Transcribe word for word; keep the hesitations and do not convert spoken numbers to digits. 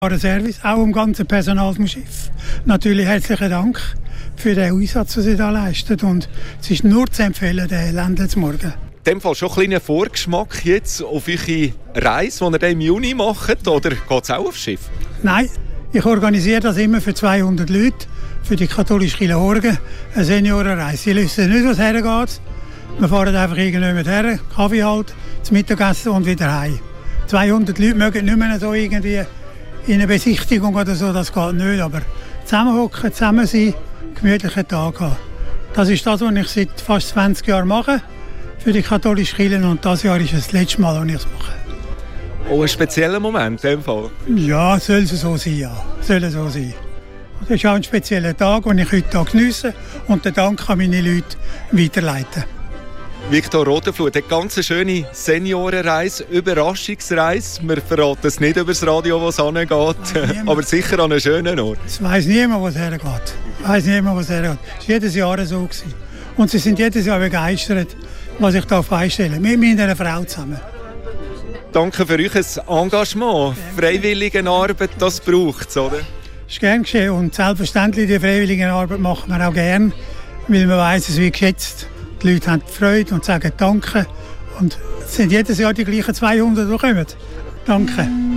Service, auch im ganzen Personal vom Schiff. Natürlich herzlichen Dank für den Einsatz, den Sie da leisten. Und es ist nur zu empfehlen, den Ländler zu morgen. In dem Fall schon ein kleiner Vorgeschmack jetzt auf eure Reise, die ihr im Juni macht, oder geht es auch aufs Schiff? Nein, ich organisiere das immer für zweihundert Leute, für die katholische Kirche Horgen, eine Seniorenreise. Sie wissen nicht, was hergeht. Wir fahren einfach irgendjemand her, Kaffee halt, zum Mittagessen und wieder heim. zweihundert Leute mögen nicht mehr so irgendwie in eine Besichtigung oder so, das geht nicht, aber zusammenhocken, zusammen sein, gemütlichen Tag haben. Das ist das, was ich seit fast zwanzig Jahren mache für die katholische Kirche und dieses Jahr ist es das letzte Mal, dass ich es mache. Oh, ein spezieller Moment in dem Fall? Ja, soll es so sein, ja. Soll es so sein. Das ist auch ein spezieller Tag, den ich heute geniesse und den Dank an meine Leute weiterleiten. Viktor Rodenfluh, eine ganz schöne Seniorenreise, Überraschungsreise. Wir verraten es nicht über das Radio, wo es hingeht, aber sicher an einem schönen Ort. Es weiss niemand, wo es hergeht. Es weiss niemand, wo es hergeht. Es war jedes Jahr so gewesen. Und sie sind jedes Jahr begeistert, was ich hier einstelle. Mit meiner Frau zusammen. Danke für euer Engagement. Freiwillige Arbeit, das braucht es, oder? Das ist gern geschehen. Und selbstverständlich, die freiwillige Arbeit machen wir auch gern, weil man weiss, es wird geschätzt. Die Leute haben Freude und sagen Danke. Und es sind jedes Jahr die gleichen zweihundert, die kommen. Danke.